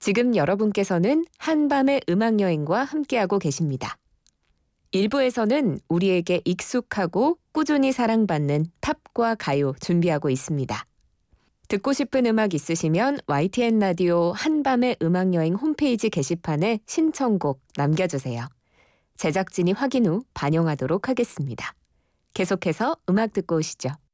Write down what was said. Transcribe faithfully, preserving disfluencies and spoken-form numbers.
지금 여러분께서는 한밤의 음악여행과 함께하고 계십니다. 일 부에서는 우리에게 익숙하고 꾸준히 사랑받는 팝과 가요 준비하고 있습니다. 듣고 싶은 음악 있으시면 와이티엔 라디오 한밤의 음악여행 홈페이지 게시판에 신청곡 남겨주세요. 제작진이 확인 후 반영하도록 하겠습니다. 계속해서 음악 듣고 오시죠.